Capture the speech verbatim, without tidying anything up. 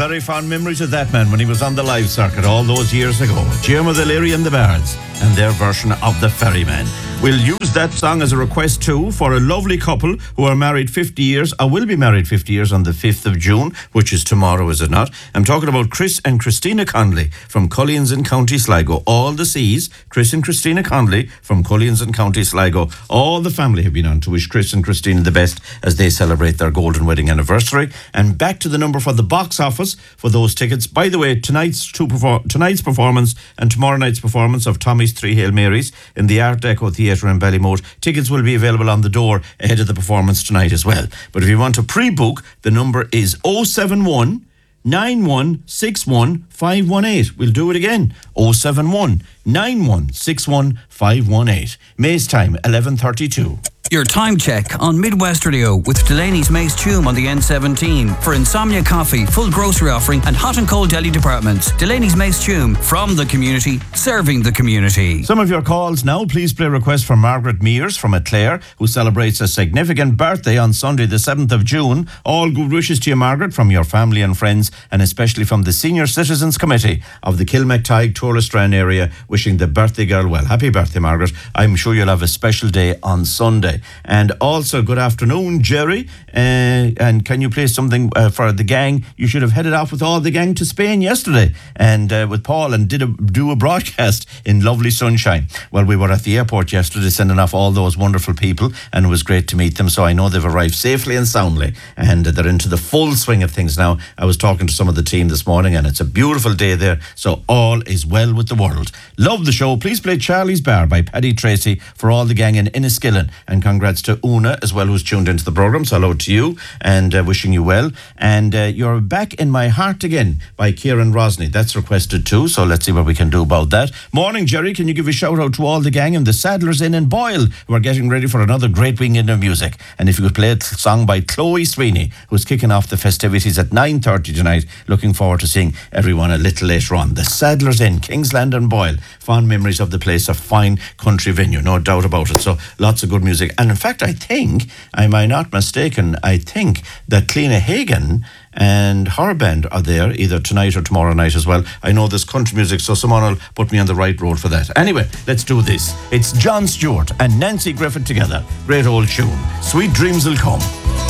very fond memories of that man when he was on the live circuit all those years ago. Jim O'Leary and the Bards and their version of The Ferryman. We'll use that song as a request too for a lovely couple who are married fifty years, or will be married fifty years on the fifth of June, which is tomorrow, is it not? I'm talking about Chris and Christina Conley from Culleans in County Sligo. All the C's, Chris and Christina Conley from Culleans in County Sligo. All the family have been on to wish Chris and Christina the best as they celebrate their golden wedding anniversary. And back to the number for the box office for those tickets. By the way, tonight's two perfor- tonight's performance and tomorrow night's performance of Tommy's Three Hail Marys in the Art Deco Theatre in Ballymote. Tickets will be available on the door ahead of the performance tonight as well. But if you want to pre-book, the number is oh seven one, nine one six one, five one eight. We'll do it again. oh seven one, nine one six one, five one eight. May's time, eleven thirty-two. Your time check on Midwest Radio with Delaney's Mace Tume on the N seventeen. For Insomnia Coffee, full grocery offering and hot and cold deli departments. Delaney's Mace Tume, from the community, serving the community. Some of your calls now. Please play request for Margaret Mears from Clare, who celebrates a significant birthday on Sunday the seventh of June. All good wishes to you, Margaret, from your family and friends, and especially from the Senior Citizens Committee of the Kilmactide Touristran area, wishing the birthday girl well. Happy birthday, Margaret. I'm sure you'll have a special day on Sunday. And also, good afternoon, Jerry. Uh, and can you play something uh, for the gang? You should have headed off with all the gang to Spain yesterday, and uh, with Paul, and did a, do a broadcast in lovely sunshine. Well, we were at the airport yesterday sending off all those wonderful people, and it was great to meet them. So I know they've arrived safely and soundly, and they're into the full swing of things now. I was talking to some of the team this morning, and it's a beautiful day there. So all is well with the world. Love the show. Please play Charlie's Bar by Paddy Tracy for all the gang in Enniskillen, and congrats to Una as well, who's tuned into the programme. So hello to you, and uh, wishing you well. And uh, You're Back in My Heart Again by Kieran Rosny. That's requested too, so let's see what we can do about that. Morning, Jerry. Can you give a shout out to all the gang in the Sadler's Inn in Boyle, who are getting ready for another great weekend of music? And if you could play a song by Chloe Sweeney, who's kicking off the festivities at nine thirty tonight. Looking forward to seeing everyone a little later on. The Sadler's Inn, Kingsland and Boyle. Fond memories of the place, a fine country venue, no doubt about it. So lots of good music. And in fact, I think, am I not mistaken, I think that Cliona Hagan and her band are there either tonight or tomorrow night as well. I know there's country music, so someone will put me on the right road for that. Anyway, let's do this. It's John Stewart and Nancy Griffith together. Great old tune. Sweet Dreams Will Come.